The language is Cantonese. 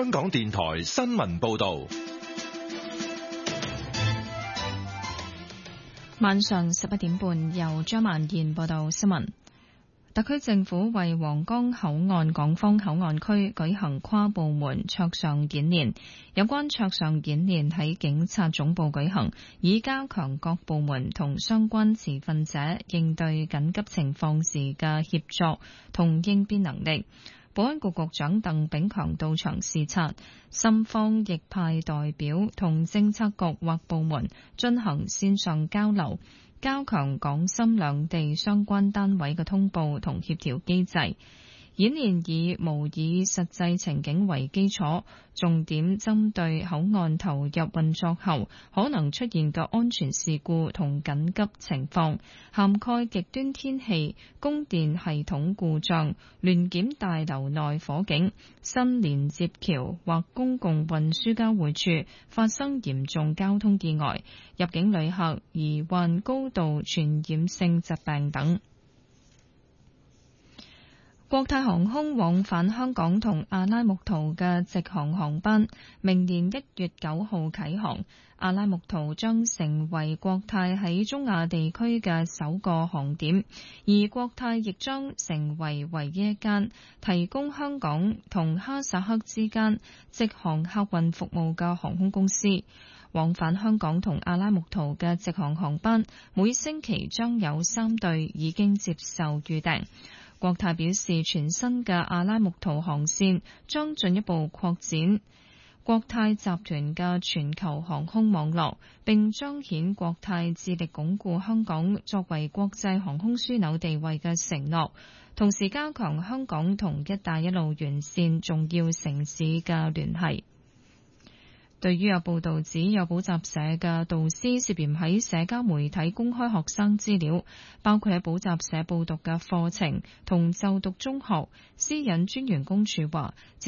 香港電台新聞報道。 晚上11點半，由張曼燕報道新聞。特區政府為皇崗口岸港方口岸區舉行跨部門桌上演練，有關桌上演練喺警察總部舉行，以加強各部門同相關持份者應對緊急情況時嘅協作同應變能力。保安局局長鄧炳強到場視察，深方亦派代表同政策局或部門進行線上交流，加強港深兩地相關單位嘅通報同協調機制。演練以模擬實際情景為基礎，重點針對口岸投入運作後可能出現嘅安全事故同緊急情況，涵蓋極端天氣、供電系統故障、聯檢大樓內火警、新連接橋或公共運輸交匯處發生嚴重交通意外、入境旅客罹患高度傳染性疾病等。國泰航空往返香港同阿拉木圖嘅直航航班，明年1月9號啟航。阿拉木圖將成為國泰喺中亞地區嘅首個航點，而國泰亦將成為唯一一間提供香港同哈薩克之間直航客運服務嘅航空公司。往返香港同阿拉木圖嘅直航航班，每星期將有3對已經接受預訂。國泰表示，全新嘅阿拉木圖航線將進一步擴展國泰集團嘅全球航空網絡，並彰顯國泰致力鞏固香港作為國際航空樞紐地位嘅承諾，同時加強香港同一帶一路沿線重要城市嘅聯繫。對於有報道指有補習社嘅導師涉嫌喺社交媒體公開學生資料，包括喺補習社報讀嘅課程同就讀中學，私隱專員公署話，